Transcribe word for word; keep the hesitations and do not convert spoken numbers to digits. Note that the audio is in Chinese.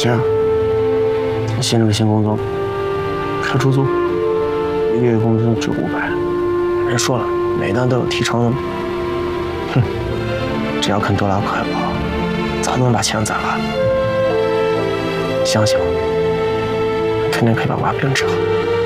钱？ 新了个新工作，开出租，月工资只五百。人说了，每单都有提成的嘛。哼，只要肯多拉快跑，早能把钱攒了。相信我，肯定可以把娃病治好。